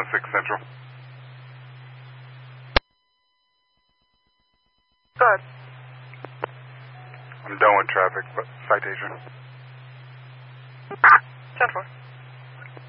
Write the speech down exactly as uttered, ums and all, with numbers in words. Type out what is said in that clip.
one six Central. Go ahead. I'm done with traffic, but citation. ten four.